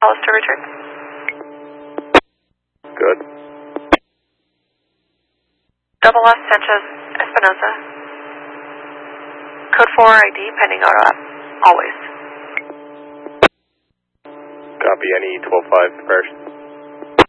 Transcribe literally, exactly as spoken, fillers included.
Hollister, Richard. Good. Double S Sanchez Espinosa. Code four I D pending auto app. Always. Copy, any twelve five first.